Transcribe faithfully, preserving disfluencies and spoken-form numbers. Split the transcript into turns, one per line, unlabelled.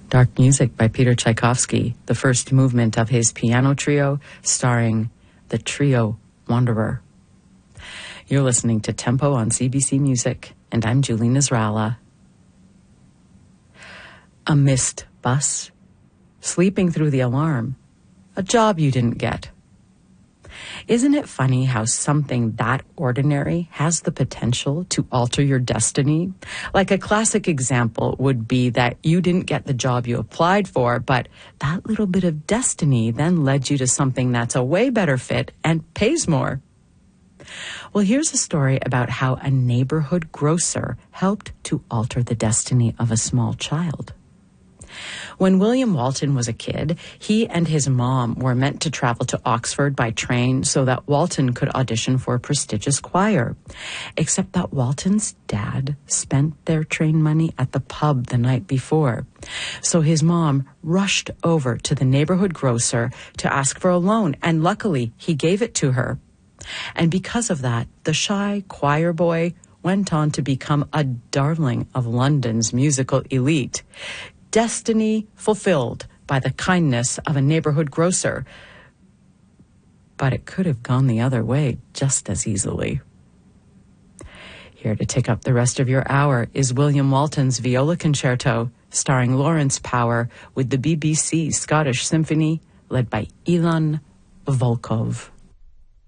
Dark Music by Peter Tchaikovsky, the first movement of his piano trio starring the trio Wanderer. You're listening to Tempo on C B C Music, and I'm Julie Nasrallah. A missed bus, sleeping through the alarm, a job you didn't get. Isn't it funny how something that ordinary has the potential to alter your destiny? Like a classic example would be that you didn't get the job you applied for, but that little bit of destiny then led you to something that's a way better fit and pays more. Well, here's a story about how a neighborhood grocer helped to alter the destiny of a small child. When William Walton was a kid, he and his mom were meant to travel to Oxford by train so that Walton could audition for a prestigious choir. Except that Walton's dad spent their train money at the pub the night before. So his mom rushed over to the neighborhood grocer to ask for a loan, and luckily he gave it to her. And because of that, the shy choir boy went on to become a darling of London's musical elite. Destiny fulfilled by the kindness of a neighborhood grocer. But it could have gone the other way just as easily. Here to take up the rest of your hour is William Walton's Viola Concerto, starring Lawrence Power with the B B C Scottish Symphony, led by Ilan Volkov.